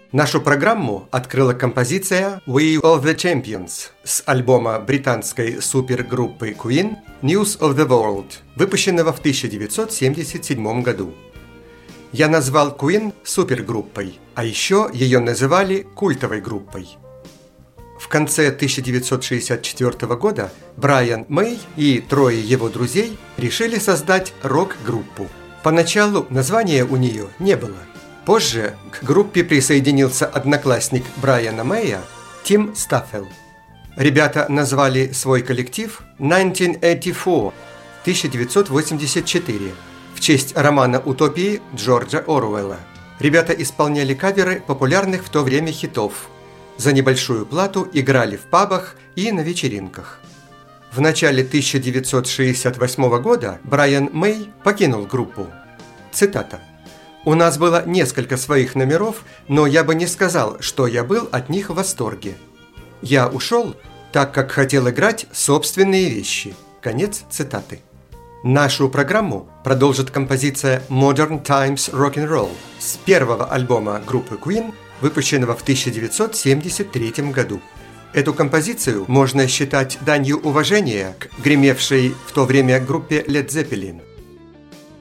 Нашу программу открыла композиция «We Are the Champions» с альбома британской супергруппы Queen «News of the World», выпущенного в 1977 году. Я назвал Queen супергруппой, а еще ее называли культовой группой. В конце 1964 года Брайан Мэй и трое его друзей решили создать рок-группу. Поначалу названия у нее не было. Позже к группе присоединился одноклассник Брайана Мэя Тим Стаффел. Ребята назвали свой коллектив 1984 – 1984 в честь романа «Утопии» Джорджа Оруэлла. Ребята исполняли каверы популярных в то время хитов. За небольшую плату играли в пабах и на вечеринках. В начале 1968 года Брайан Мэй покинул группу. Цитата. «У нас было несколько своих номеров, но я бы не сказал, что я был от них в восторге. Я ушел, так как хотел играть собственные вещи». Конец цитаты. Нашу программу продолжит композиция «Modern Times Rock'n'Roll» с первого альбома группы Queen, выпущенного в 1973 году. Эту композицию можно считать данью уважения к гремевшей в то время группе Led Zeppelin.